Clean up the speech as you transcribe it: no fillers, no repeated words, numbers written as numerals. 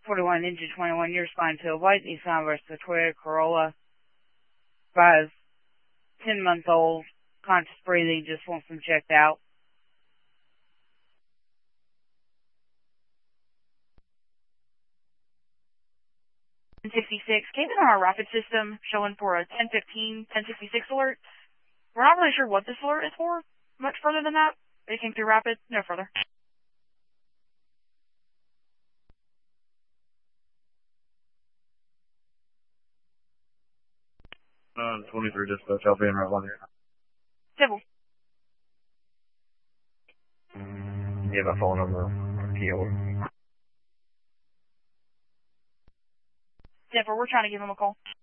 41 Ninja 21, your spine to white Nissan versus Toyota Corolla. Buys 10-month-old, conscious breathing, just wants them checked out. Came in on our rapid system showing for a 10:15, 10:56 alert. We're not really sure what this alert is for, much further than that. It came through rapid, no further. 23 dispatch, I'll be in right one here. Civil. You have a phone number, PO. Denver, we're trying to give him a call.